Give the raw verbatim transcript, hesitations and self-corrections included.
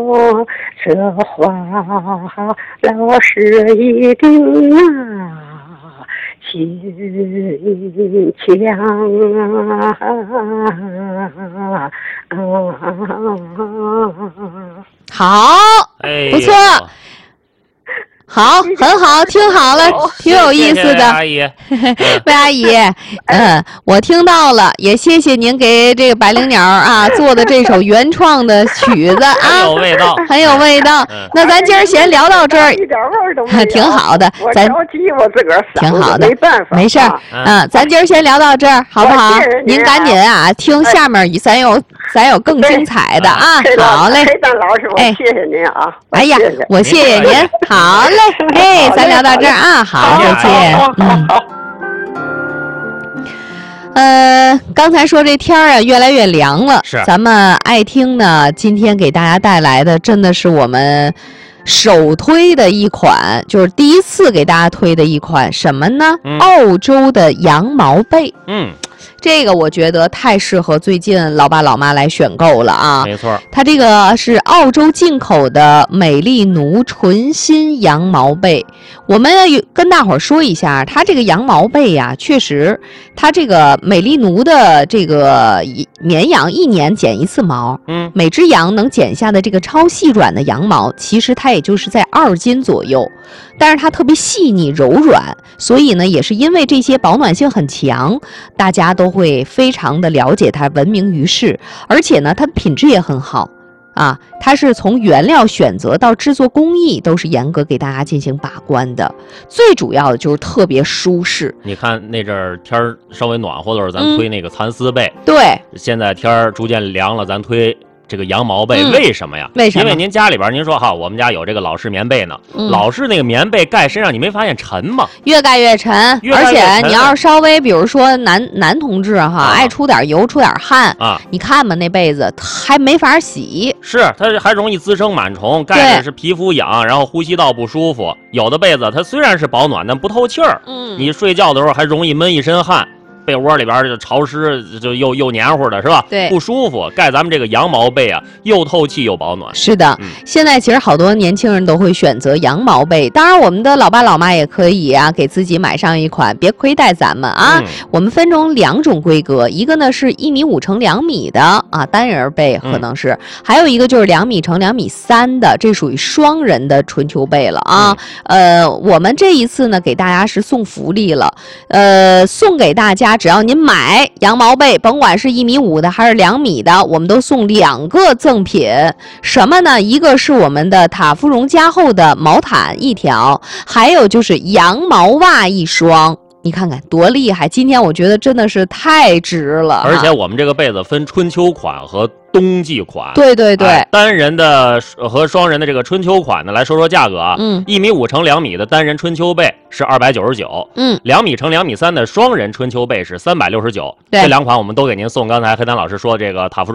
这话老师一定啊心强啊。 好，不错。好，很好，听好了，挺有意思的。谢谢阿姨， 魏阿姨，嗯，我听到了，也谢谢您给这个百灵鸟啊做的这首原创的曲子啊， 很有味道， 很有味道。那咱今儿先聊到这儿， 一点味儿都没有， 挺好的。咱着急，我自个儿挺好的， 没办法， 没事儿。嗯，咱今儿先聊到这儿，好不好？您赶紧啊，听下面咱有咱有更精彩的啊。好嘞， 黑蛋老师，我谢谢您啊。 哎呀，我谢谢您。好嘞。哎，咱聊到这儿啊，好，再见。嗯，呃，刚才说这天儿啊越来越凉了， 是咱们爱听呢，今天给大家带来的真的是我们首推的一款，就是第一次给大家推的一款什么呢？嗯、澳洲的羊毛被。 嗯。 这个我觉得太适合最近老爸老妈来选购了啊！ 没错， 它这个是澳洲进口的美丽奴纯新羊毛被。我们跟大伙儿说一下，它这个羊毛被呀、啊，确实，它这个美丽奴的这个绵羊一年剪一次毛， 嗯， 每只羊能剪下的这个超细软的羊毛，其实它也就是在二斤左右，但是它特别细腻柔软，所以呢，也是因为这些保暖性很强，大家都会非常的了解它，闻名于世，而且呢，它的品质也很好啊。它是从原料选择到制作工艺都是严格给大家进行把关的，最主要的就是特别舒适。 你看那阵儿天儿稍微暖和的时候，咱推那个蚕丝被， 嗯、对， 现在天儿逐渐凉了，咱推这个羊毛被， 嗯、 为什么呀？ 为什么？ 因为您家里边，您说哈，我们家有这个老式棉被呢， 嗯、 老式那个棉被盖身上，你没发现沉吗？ 越盖越沉， 越盖越沉， 而且你要是稍微，比如说男男同志哈， 啊、 爱出点油、出点汗啊， 你看吧，那被子还没法洗， 是它还容易滋生螨虫，盖着是皮肤痒，然后呼吸道不舒服。有的被子它虽然是保暖，但不透气儿， 嗯， 你睡觉的时候还容易闷一身汗。被窝里边就潮湿，就又又黏糊的，是吧？ 对， 不舒服。盖咱们这个羊毛被啊，又透气又保暖。 是的， 嗯、 现在其实好多年轻人都会选择羊毛被，当然我们的老爸老妈也可以啊，给自己买上一款，别亏待咱们啊。 嗯、 我们分成两种规格，一个呢是一米五乘两米的啊单人被，可能是，嗯、还有一个就是两米乘两米三的，这属于双人的春秋被了啊。嗯、呃，我们这一次呢给大家是送福利了，呃，送给大家。只要您买羊毛被，甭管是一米五的还是两米的，我们都送两个赠品。什么呢？一个是我们的塔芙蓉加厚的毛毯一条，还有就是羊毛袜一双。你看看多厉害！今天我觉得真的是太值了。 而且我们这个被子分春秋款和冬季款， 对对对， 哎、单人的和双人的这个春秋款呢，来说说价格啊。 嗯， 一米五乘两米的单人春秋被是二百九十九， 嗯， 两米乘两米三的双人春秋被是三百六十九。 对， 这两款我们都给您送。刚才黑丹老师说这个塔芙蓉。